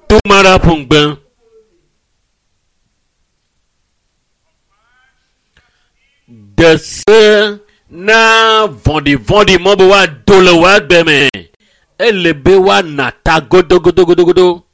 Tumara pungben. Dese na vondi mobo wa dole wa gbeme. Elebe wa nata godo.